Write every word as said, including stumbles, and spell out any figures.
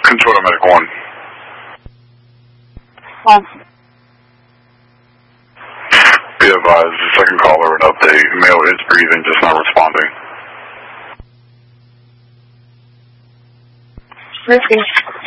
Control to Medic one. One. Be advised, the second caller an update. Male is breathing, just not responding. Risky.